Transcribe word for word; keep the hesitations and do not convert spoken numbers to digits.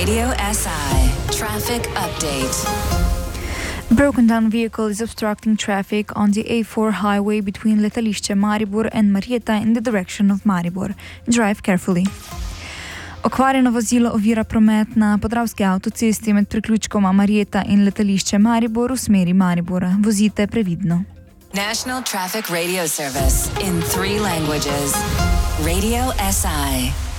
Radio S I Traffic Update. A broken down vehicle is obstructing traffic on the A four highway between Letališče Maribor and Marjeta in the direction of Maribor. Drive carefully. Okvarjeno vozilo ovira promet na Podravski avtocesti med priključkoma Marjeta in Letališče Maribor v smeri Maribora. Vozite previdno. National Traffic Radio Service in three languages. Radio S I.